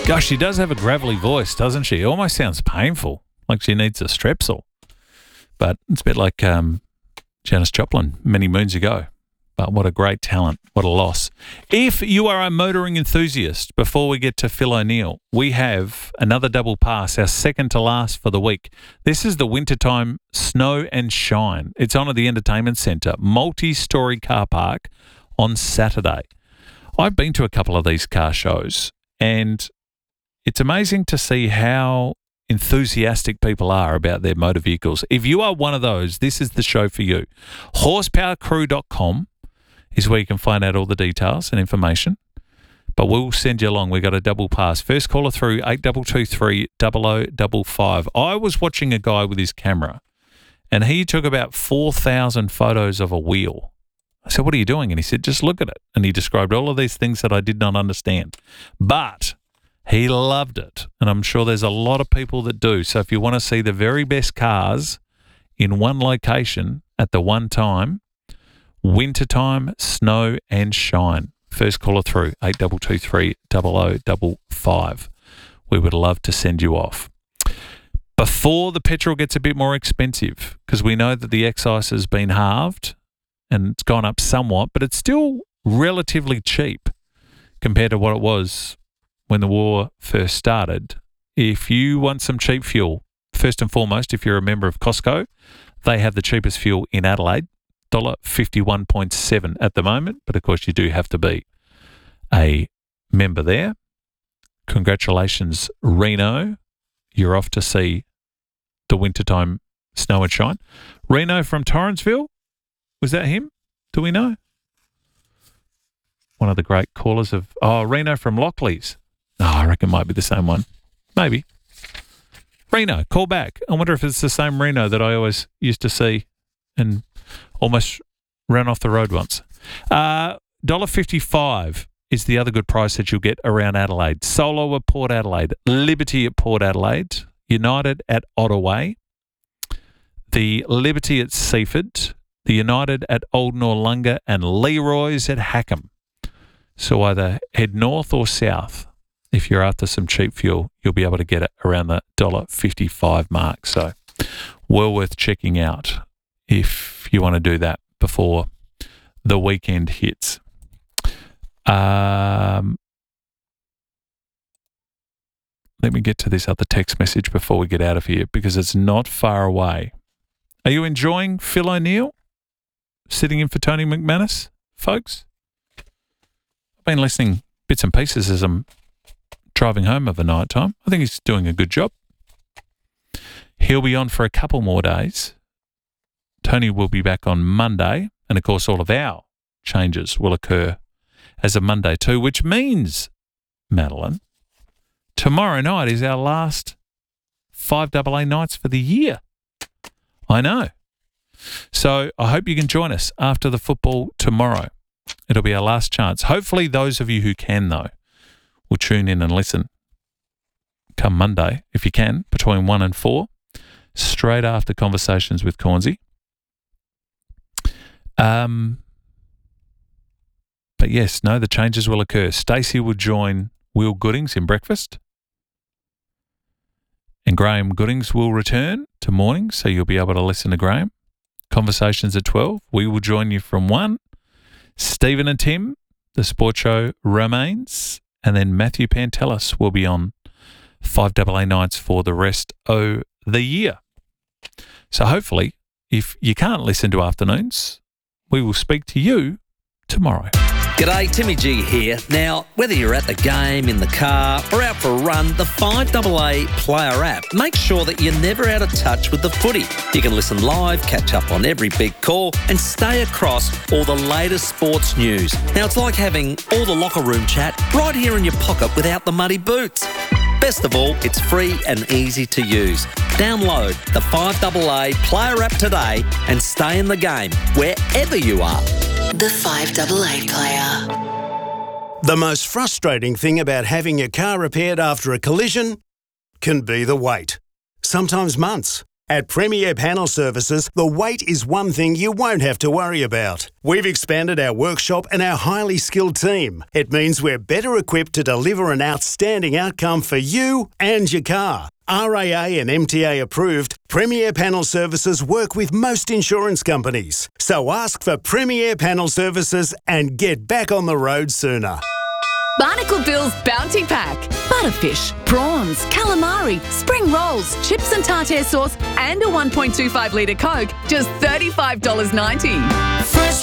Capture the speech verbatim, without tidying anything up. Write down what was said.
Gosh, she does have a gravelly voice, doesn't she? It almost sounds painful, like she needs a strepsil. But it's a bit like um, Janis Joplin many moons ago. But what a great talent. What a loss. If you are a motoring enthusiast, before we get to Phil O'Neill, we have another double pass, our second to last for the week. This is the Wintertime Snow and Shine. It's on at the Entertainment Centre, multi-storey car park on Saturday. I've been to a couple of these car shows, and it's amazing to see how enthusiastic people are about their motor vehicles. If you are one of those, this is the show for you. horsepower crew dot com is where you can find out all the details and information. But we'll send you along. We've got a double pass. First caller through, eight two two three, zero zero five five. I was watching a guy with his camera, and he took about four thousand photos of a wheel. I said, what are you doing? And he said, just look at it. And he described all of these things that I did not understand. But he loved it, and I'm sure there's a lot of people that do. So if you want to see the very best cars in one location at the one time, Wintertime, Snow and Shine. First caller through, eight two two three, zero zero five five. We would love to send you off. Before the petrol gets a bit more expensive, because we know that the excise has been halved and it's gone up somewhat, but it's still relatively cheap compared to what it was when the war first started. If you want some cheap fuel, first and foremost, if you're a member of Costco, they have the cheapest fuel in Adelaide, one dollar fifty-one point seven at the moment, but of course you do have to be a member there. Congratulations, Reno. You're off to see the Wintertime Snow and Shine. Reno from Torrensville, was that him? Do we know? One of the great callers of, oh, Reno from Lockleys. Oh, I reckon it might be the same one. Maybe. Reno, call back. I wonder if it's the same Reno that I always used to see and almost ran off the road once. Uh, one dollar fifty-five is the other good price that you'll get around Adelaide. Solo at Port Adelaide, Liberty at Port Adelaide, United at Ottawa, the Liberty at Seaford, the United at Old Noarlunga, and Leroy's at Hackham. So either head north or south. If you're after some cheap fuel, you'll be able to get it around the one dollar fifty-five mark. So well worth checking out if you want to do that before the weekend hits. Um, let me get to this other text message before we get out of here, because it's not far away. Are you enjoying Phil O'Neill sitting in for Tony McManus, folks? I've been listening bits and pieces as I'm driving home of a night time. I think he's doing a good job. He'll be on for a couple more days. Tony will be back on Monday, and of course all of our changes will occur as of Monday too, which means, Madeline, tomorrow night is our last five double A nights for the year. I know. So I hope you can join us after the football tomorrow. It'll be our last chance. Hopefully those of you who can, though, will tune in and listen come Monday, if you can, between one and four, straight after Conversations with Cornsey. Um, but yes, no, the changes will occur. Stacey will join Will Goodings in breakfast, and Graham Goodings will return to morning, so you'll be able to listen to Graham. Conversations at twelve. We will join you from one. Stephen and Tim, the sports show remains, and then Matthew Pantelis will be on five double A nights for the rest of the year. So hopefully, if you can't listen to afternoons, we will speak to you tomorrow. G'day, Timmy G here. Now, whether you're at the game, in the car, or out for a run, the five double A Player app makes sure that you're never out of touch with the footy. You can listen live, catch up on every big call, and stay across all the latest sports news. Now, it's like having all the locker room chat right here in your pocket without the muddy boots. Best of all, it's free and easy to use. Download the five double A Player app today and stay in the game wherever you are. The five double A Player. The most frustrating thing about having your car repaired after a collision can be the wait. Sometimes months, At Premier Panel Services, the weight is one thing you won't have to worry about. We've expanded our workshop and our highly skilled team. It means we're better equipped to deliver an outstanding outcome for you and your car. R A A and M T A approved, Premier Panel Services work with most insurance companies. So ask for Premier Panel Services and get back on the road sooner. Barnacle Bill's Bounty Pack. Butterfish, prawns, calamari, spring rolls, chips and tartare sauce and a one point two five litre Coke, just thirty-five dollars ninety. Fresh